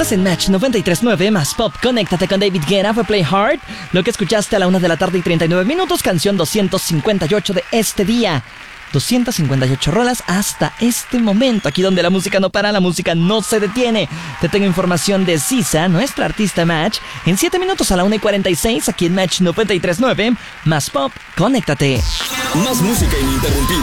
Estás en Match 93.9 más Pop. Conéctate con David Guetta, fue Play Hard. Lo que escuchaste a la 1 de la tarde y 39 minutos, canción 258 de este día. 258 rolas hasta este momento, aquí donde la música no para, la música no se detiene. Te tengo información de Sisa, nuestra artista Match, en 7 minutos a la 1:46, aquí en Match 93.9 más Pop. Conéctate. Más música ininterrumpida.